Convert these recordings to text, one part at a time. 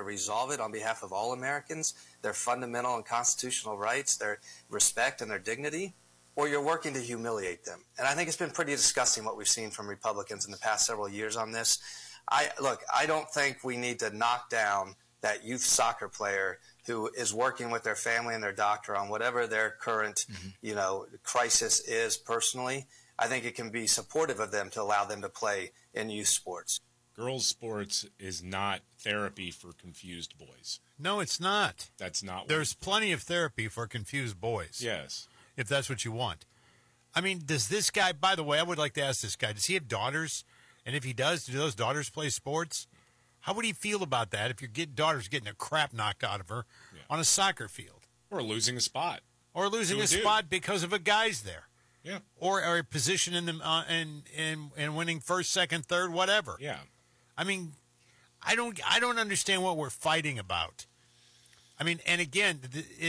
resolve it on behalf of all Americans, their fundamental and constitutional rights, their respect and their dignity, or you're working to humiliate them. And I think it's been pretty disgusting what we've seen from Republicans in the past several years on this. I don't think we need to knock down that youth soccer player who is working with their family and their doctor on whatever their current, crisis is personally. I think it can be supportive of them to allow them to play in youth sports. Girls' sports is not therapy for confused boys. No, it's not. That's not. There's plenty of therapy for confused boys. Yes. If that's what you want. I mean, does this guy, by the way, I would like to ask this guy, does he have daughters? And if he does, do those daughters play sports? How would he feel about that if your daughter's getting a crap knocked out of her on a soccer field? Or losing a spot. Or losing a spot because of a guy's there. Yeah. Or a position in the and winning first, second, third, whatever. Yeah. I mean, I don't understand what we're fighting about. I mean, and again,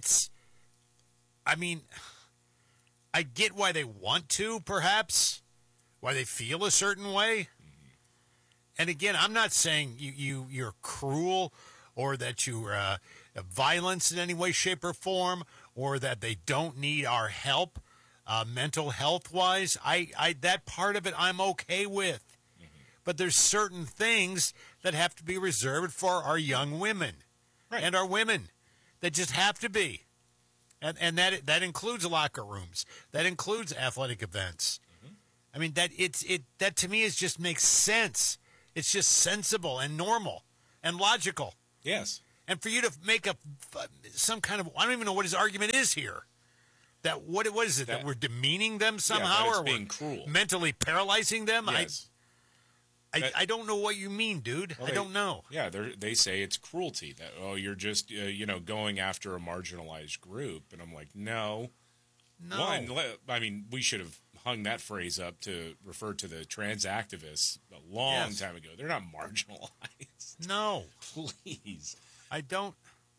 I get why they want to, perhaps, why they feel a certain way. And again, I'm not saying you're cruel or that you're violence in any way, shape, or form, or that they don't need our help mental health-wise. That part of it I'm okay with. But there's certain things that have to be reserved for our young women and our women that just have to be. And that includes locker rooms. That includes athletic events. I mean, that to me just makes sense. It's just sensible and normal and logical. Yes. And for you to make some kind of, I don't even know what his argument is here. That what is it that we're demeaning them somehow, or being we're cruel, mentally paralyzing them? Yes. I don't know what you mean, dude. I don't know. Yeah, they say it's cruelty. That you're just going after a marginalized group, and I'm like, no. One, I mean, we should have hung that phrase up to refer to the trans activists a long time ago. They're not marginalized. No, please. I don't.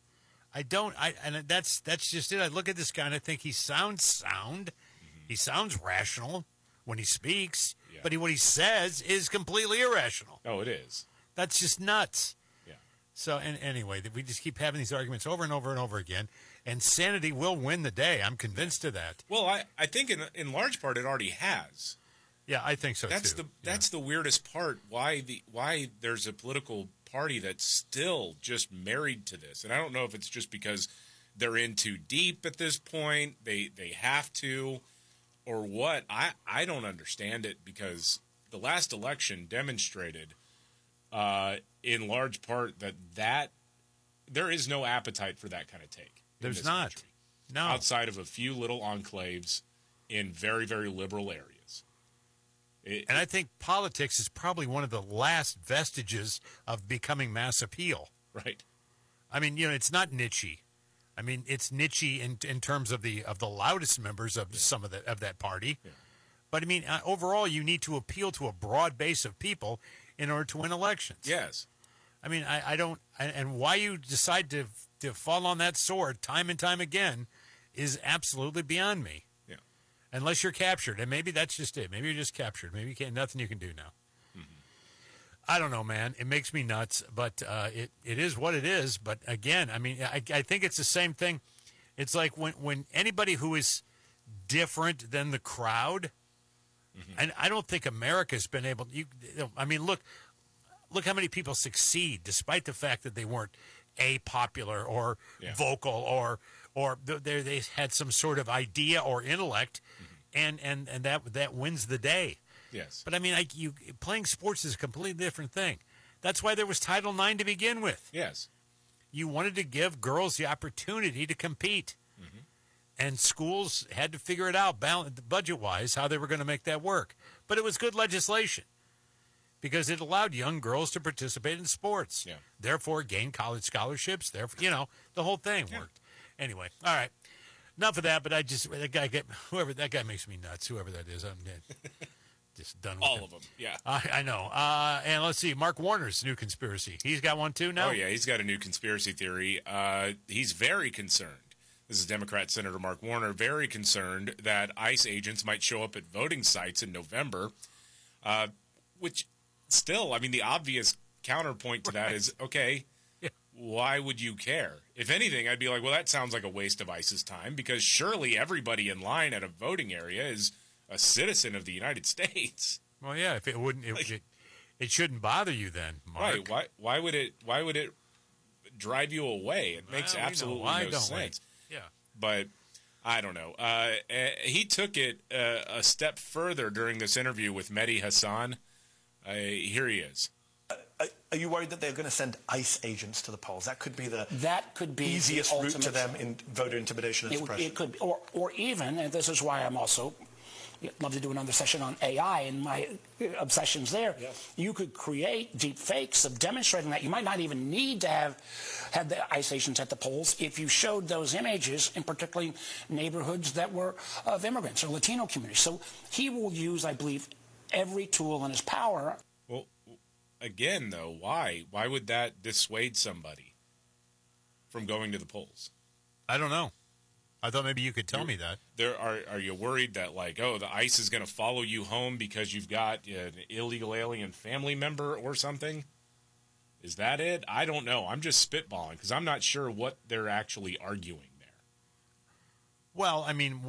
And that's just it. I look at this guy and I think he sounds sound. He sounds rational when he speaks, but what he says is completely irrational. Oh, it is. That's just nuts. Yeah. So, and anyway, we just keep having these arguments over and over and over again, and sanity will win the day. I'm convinced of that. Well, I think in large part it already has. Yeah, I think so too. That's the weirdest part. Why there's a political party that's still just married to this, and I don't know if it's just because they're in too deep at this point. They have to, or what. I don't understand it, because the last election demonstrated, in large part, that there is no appetite for that kind of take. There's not. Country, no, outside of a few little enclaves in very, very liberal areas. And I think politics is probably one of the last vestiges of becoming mass appeal. Right. I mean, it's not niche-y. I mean, it's niche-y in terms of the loudest members of some of that party. Yeah. But I mean, overall, you need to appeal to a broad base of people in order to win elections. Yes. I mean, I don't, and why you decide to fall on that sword time and time again is absolutely beyond me. Unless you're captured, and maybe that's just it. Maybe you're just captured. Maybe nothing you can do now. I don't know, man. It makes me nuts, but it is what it is. But again, I mean, I think it's the same thing. It's like when anybody who is different than the crowd, and I don't think America's been able to, I mean, look how many people succeed despite the fact that they weren't popular or vocal or they had some sort of idea or intellect, and that wins the day. Yes. But I mean, playing sports is a completely different thing. That's why there was Title IX to begin with. Yes. You wanted to give girls the opportunity to compete, and schools had to figure it out, budget-wise, how they were going to make that work. But it was good legislation, because it allowed young girls to participate in sports. Yeah. Therefore, gain college scholarships. Therefore, the whole thing worked. Anyway, all right. Enough of that, but that guy makes me nuts, whoever that is. I'm just done with all him. of them, yeah. I know. And let's see, Mark Warner's new conspiracy. He's got one too now? Oh, yeah, he's got a new conspiracy theory. He's very concerned. This is Democrat Senator Mark Warner, very concerned that ICE agents might show up at voting sites in November, which still, I mean, the obvious counterpoint to that is, okay, why would you care? If anything, I'd be like, well, that sounds like a waste of ICE's time, because surely everybody in line at a voting area is a citizen of the United States. Well, yeah, if it wouldn't, it shouldn't bother you then, Mark. Right? Why would it drive you away? It makes absolutely no sense. Yeah, but I don't know. He took it a step further during this interview with Mehdi Hassan. Here he is. Are you worried that they're going to send ICE agents to the polls? That could be the easiest the route to them in voter intimidation and suppression. It could, or even, and this is why I'm also love to do another session on AI and my obsessions there. Yes. You could create deep fakes of demonstrating that. You might not even need to have the ICE agents at the polls if you showed those images in particularly neighborhoods that were of immigrants or Latino communities. So he will use, I believe, every tool in his power. Well, again, though, why? Why would that dissuade somebody from going to the polls? I don't know. I thought maybe you could tell me that. Are you worried that, like, oh, the ICE is going to follow you home because you've got an illegal alien family member or something? Is that it? I don't know. I'm just spitballing because I'm not sure what they're actually arguing there. Well, I mean,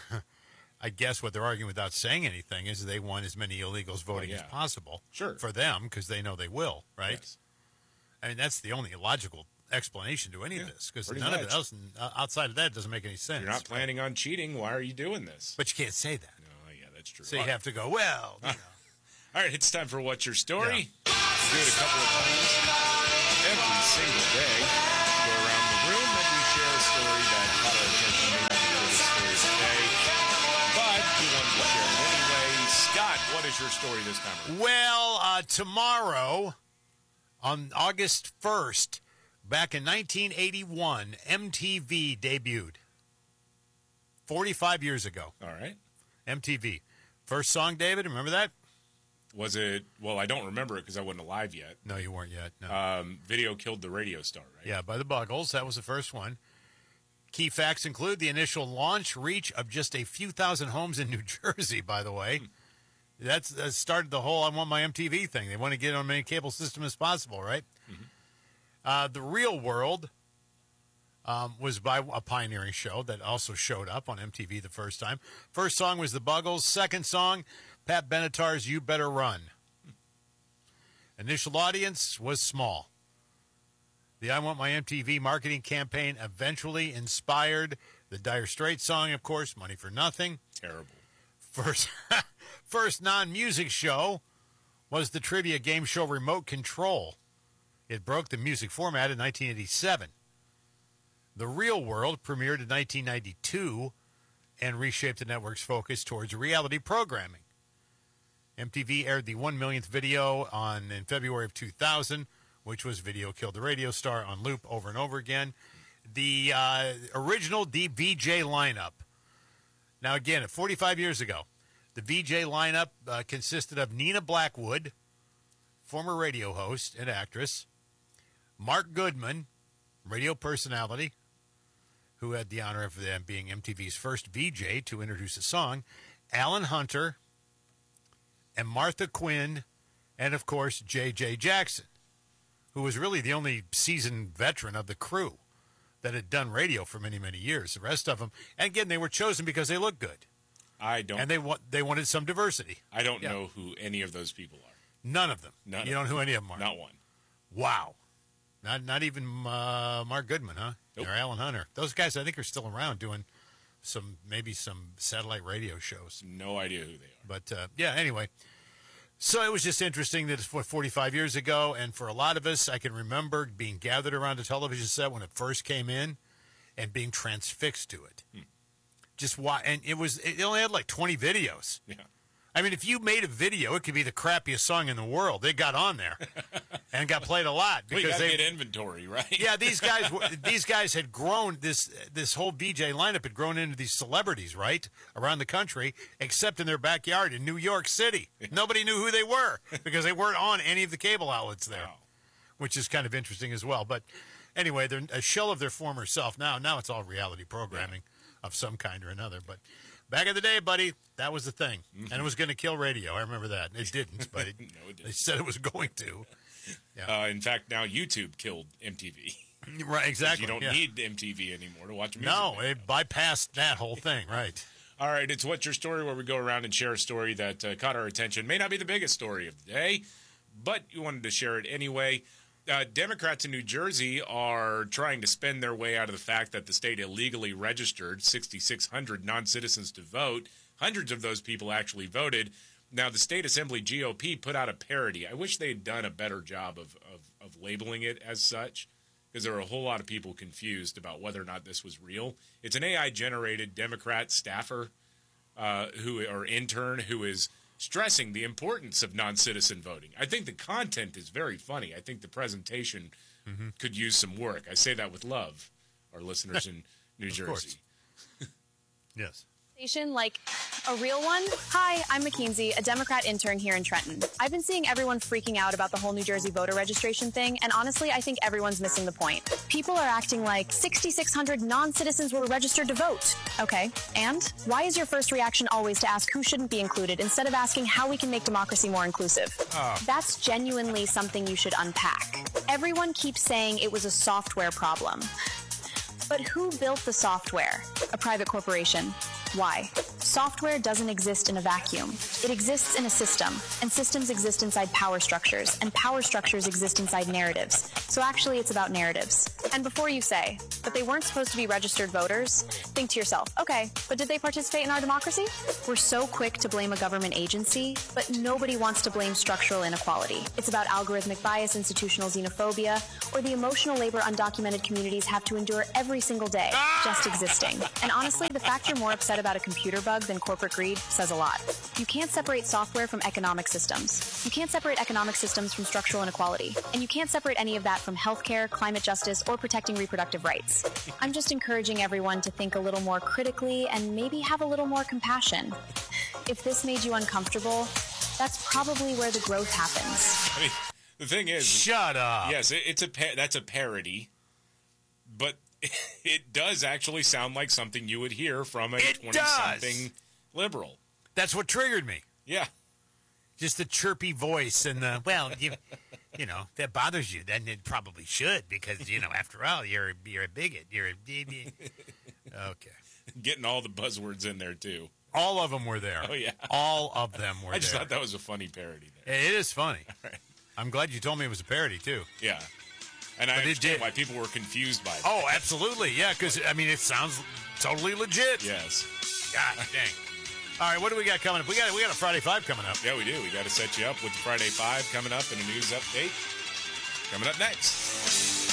I guess what they're arguing without saying anything is they want as many illegals voting as possible. Sure. For them, because they know they will, right? Yes. I mean, that's the only logical explanation to any of this, because none much. of it else outside of that doesn't make any sense. You're not planning on cheating. Why are you doing this? But you can't say that. No, yeah, that's true. So you have to go, well, you know. All right, it's time for What's Your Story? Yeah. Do it a couple of times every single day. Go around the room and we share a story that caught our attention, maybe the biggest story of the day. But we wanted to share it anyway. Scott, what is your story this time around? Well, tomorrow, on August 1st, back in 1981, MTV debuted. 45 years ago. All right. MTV. First song, David, remember that? Was it, well, I don't remember it because I wasn't alive yet. No, you weren't yet. No. Video Killed the Radio Star, right? Yeah, by the Buggles. That was the first one. Key facts include the initial launch reach of just a few thousand homes in New Jersey, by the way. That started the whole I want my MTV thing. They want to get on many cable system as possible, right? Mm-hmm. The Real World was by a pioneering show that also showed up on MTV the first time. First song was the Buggles. Second song, Pat Benatar's You Better Run. Initial audience was small. The I Want My MTV marketing campaign eventually inspired the Dire Straits song, of course, Money for Nothing. Terrible. First non-music show was the trivia game show Remote Control. It broke the music format in 1987. The Real World premiered in 1992 and reshaped the network's focus towards reality programming. MTV aired the 1 millionth video in February of 2000, which was Video Killed the Radio Star on loop over and over again. The original VJ lineup. Now, again, 45 years ago, the VJ lineup consisted of Nina Blackwood, former radio host and actress, Mark Goodman, radio personality, who had the honor of them being MTV's first VJ to introduce a song, Alan Hunter, and Martha Quinn, and, of course, J.J. Jackson, who was really the only seasoned veteran of the crew that had done radio for many, many years. The rest of them, and again, they were chosen because they looked good. And they wanted some diversity. I don't know who any of those people are. None of them. You don't know who any of them are? Not one. Wow. Not even Mark Goodman, huh? Nope. Or Alan Hunter. Those guys, I think, are still around doing maybe some satellite radio shows. No idea who they are. But, anyway. So it was just interesting that it's 45 years ago, and for a lot of us, I can remember being gathered around a television set when it first came in and being transfixed to it. Just why? And it only had like 20 videos. Yeah. I mean, if you made a video, it could be the crappiest song in the world. It got on there and got played a lot because they get inventory, right? Yeah, these guys had grown. This whole VJ lineup had grown into these celebrities, right, around the country, except in their backyard in New York City. Nobody knew who they were because they weren't on any of the cable outlets there, which is kind of interesting as well. But anyway, they're a shell of their former self now. Now it's all reality programming of some kind or another, but. Back in the day, buddy, that was the thing. And it was going to kill radio. I remember that. It didn't, but No, it didn't. They said it was going to. Yeah. In fact, now YouTube killed MTV. Right, exactly. You don't need MTV anymore to watch music. No, it bypassed that whole thing, right. All right, it's What's Your Story, where we go around and share a story that caught our attention. May not be the biggest story of the day, but you wanted to share it anyway. Democrats in New Jersey are trying to spend their way out of the fact that the state illegally registered 6,600 non-citizens to vote. Hundreds of those people actually voted. Now, the state assembly GOP put out a parody. I wish they had done a better job of labeling it as such, because there were a whole lot of people confused about whether or not this was real. It's an AI-generated Democrat staffer or intern who is stressing the importance of non-citizen voting. I think the content is very funny. I think the presentation could use some work. I say that with love, our listeners in New Jersey. Yes. Like a real one? Hi, I'm McKinsey, a Democrat intern here in Trenton. I've been seeing everyone freaking out about the whole New Jersey voter registration thing, and honestly, I think everyone's missing the point. People are acting like 6,600 non-citizens were registered to vote. Okay, and? Why is your first reaction always to ask who shouldn't be included instead of asking how we can make democracy more inclusive? That's genuinely something you should unpack. Everyone keeps saying it was a software problem. But who built the software? A private corporation. Why? Software doesn't exist in a vacuum. It exists in a system, and systems exist inside power structures, and power structures exist inside narratives. So actually, it's about narratives. And before you say, but they weren't supposed to be registered voters, think to yourself, okay, but did they participate in our democracy? We're so quick to blame a government agency, but nobody wants to blame structural inequality. It's about algorithmic bias, institutional xenophobia, or the emotional labor undocumented communities have to endure every single day, just existing. And honestly, the fact you're more upset about a computer bug than corporate greed says a lot. You can't separate software from economic systems. You can't separate economic systems from structural inequality. And you can't separate any of that from healthcare, climate justice, or protecting reproductive rights. I'm just encouraging everyone to think a little more critically and maybe have a little more compassion. If this made you uncomfortable, that's probably where the growth happens. I mean, the thing is... Shut up. Yes, that's a parody, but it does actually sound like something you would hear from a 20-something liberal. That's what triggered me. Yeah. Just the chirpy voice and the, well, you know, if that bothers you, then it probably should because, you know, after all, you're a bigot. You're a... Okay. Getting all the buzzwords in there, too. All of them were there. Oh, yeah. All of them were there. I just thought that was a funny parody there. It is funny. Right. I'm glad you told me it was a parody, too. Yeah. And I understand why people were confused by that. Oh, absolutely. Yeah, because, I mean, it sounds totally legit. Yes. God dang. All right, what do we got coming up? We got a Friday 5 coming up. Yeah, we do. We got to set you up with the Friday 5 coming up and a news update coming up next.